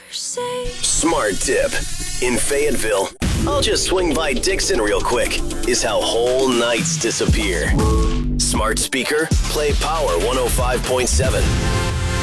Smart tip. In Fayetteville, I'll just swing by Dixon real quick, is how whole nights disappear. Smart speaker, play Power 105.7.